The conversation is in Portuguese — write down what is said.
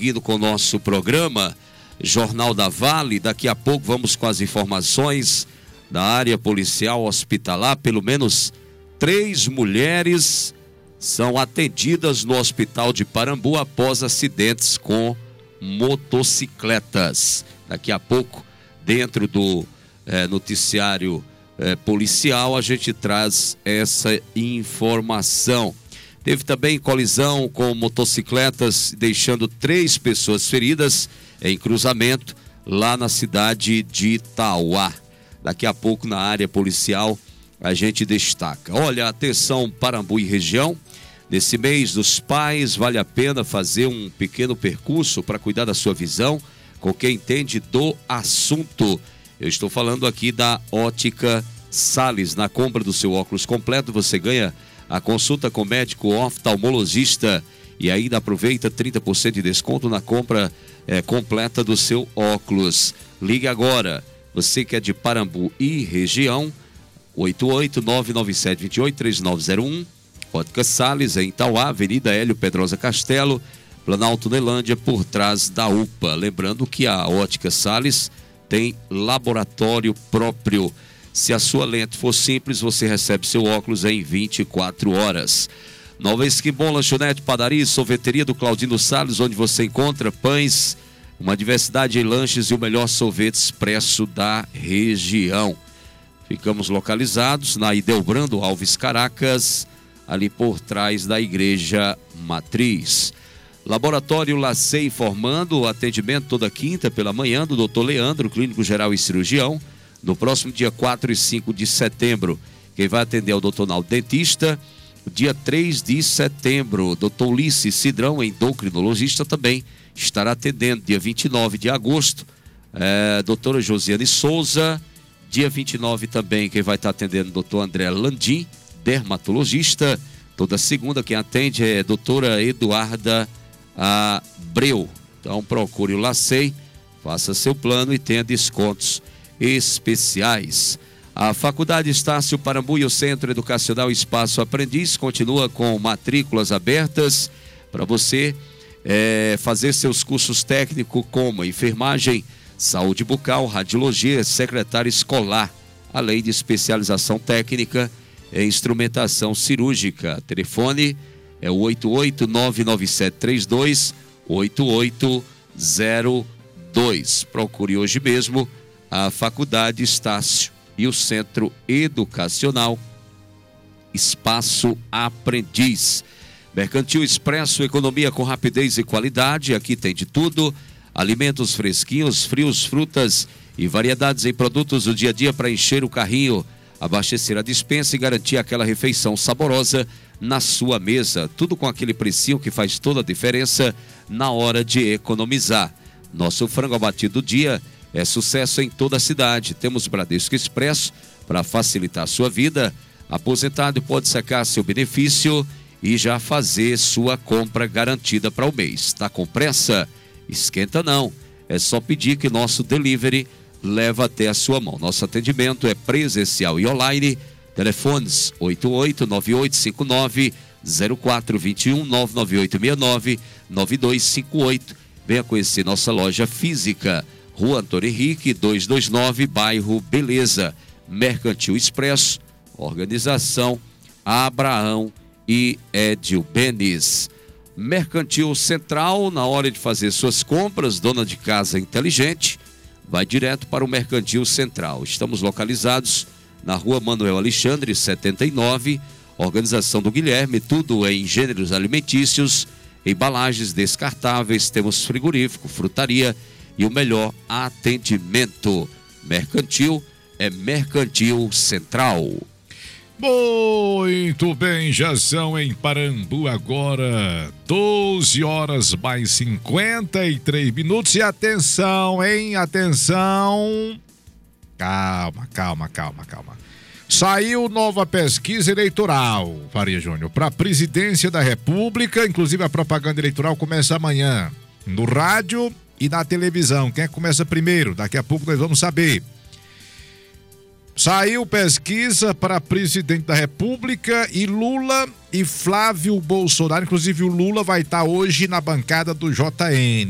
seguindo com o nosso programa Jornal da Vale. Daqui a pouco vamos com as informações da área policial hospitalar. Pelo menos 3 mulheres são atendidas no hospital de Parambu após acidentes com motocicletas. Daqui a pouco, dentro do noticiário policial, a gente traz essa informação. Teve também colisão com motocicletas, deixando 3 pessoas feridas em cruzamento lá na cidade de Itauá. Daqui a pouco, na área policial, a gente destaca. Olha, atenção, Parambu e região. Nesse mês dos pais, vale a pena fazer um pequeno percurso para cuidar da sua visão com quem entende do assunto. Eu estou falando aqui da Ótica Salles. Na compra do seu óculos completo, você ganha a consulta com médico oftalmologista e ainda aproveita 30% de desconto na compra completa do seu óculos. Ligue agora, você que é de Parambu e região, 88-997-28-3901. Ótica Salles, em Itauá, Avenida Hélio Pedrosa Castelo, Planalto Nelândia, por trás da UPA. Lembrando que a Ótica Salles tem laboratório próprio. Se a sua lente for simples, você recebe seu óculos em 24 horas. Nova Esquimbom, lanchonete, padaria e sorveteria do Claudino Salles, onde você encontra pães, uma diversidade em lanches e o melhor sorvete expresso da região. Ficamos localizados na Idelbrando Alves Caracas, ali por trás da Igreja Matriz. Laboratório Lacei informando, atendimento toda quinta pela manhã do Dr. Leandro, clínico geral e cirurgião. No próximo dia 4 e 5 de setembro, quem vai atender é o Dr. Naldo, dentista. Dia 3 de setembro, Dr. Ulisses Cidrão, endocrinologista, também estará atendendo. Dia 29 de agosto, doutora Josiane Souza. Dia 29 também, quem vai estar atendendo é o Dr. André Landim, dermatologista. Toda segunda quem atende é a doutora Eduarda Abreu. Então procure o Lacei, faça seu plano e tenha descontos especiais. A Faculdade Estácio Parambu e o Centro Educacional Espaço Aprendiz continua com matrículas abertas para você fazer seus cursos técnicos como enfermagem, saúde bucal, radiologia, secretária escolar, além de especialização técnica em instrumentação cirúrgica. Telefone é o 88-99732-8802. Procure hoje mesmo a Faculdade Estácio e o Centro Educacional Espaço Aprendiz. Mercantil Expresso, economia com rapidez e qualidade. Aqui tem de tudo: alimentos fresquinhos, frios, frutas e variedades em produtos do dia a dia para encher o carrinho, abastecer a despensa e garantir aquela refeição saborosa na sua mesa. Tudo com aquele precinho que faz toda a diferença na hora de economizar. Nosso frango abatido do dia é sucesso em toda a cidade. Temos Bradesco Expresso para facilitar a sua vida. Aposentado pode sacar seu benefício e já fazer sua compra garantida para o mês. Está com pressa? Esquenta não. É só pedir que nosso delivery leva até a sua mão. Nosso atendimento é presencial e online. Telefones 88-9859-0421, 99869-9258. Venha conhecer nossa loja física. Rua Antônio Henrique, 229, bairro Beleza. Mercantil Expresso, organização Abraão e Edil Benes. Mercantil Central, na hora de fazer suas compras, dona de casa inteligente, vai direto para o Mercantil Central. Estamos localizados na Rua Manuel Alexandre, 79, organização do Guilherme, tudo em gêneros alimentícios, embalagens descartáveis, temos frigorífico, frutaria e o melhor atendimento. Mercantil é Mercantil Central. Muito bem, já são em Parambu agora 12 horas mais 53 minutos. E atenção, hein? Atenção. Calma. Saiu nova pesquisa eleitoral, Faria Júnior, para a presidência da República. Inclusive a propaganda eleitoral começa amanhã no rádio e na televisão. Quem é que começa primeiro? Daqui a pouco nós vamos saber. Saiu pesquisa para presidente da República e Lula e Flávio Bolsonaro. Inclusive o Lula vai estar hoje na bancada do JN.